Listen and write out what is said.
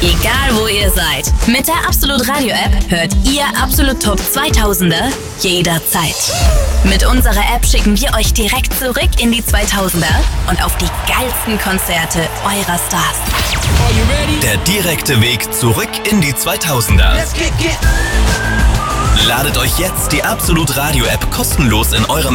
Egal wo ihr seid, mit der Absolut Radio App hört ihr Absolut Top 2000er jederzeit. Mit unserer App schicken wir euch direkt zurück in die 2000er und auf die geilsten Konzerte eurer Stars. Der direkte Weg zurück in die 2000er. Ladet euch jetzt die Absolut Radio App kostenlos in eurem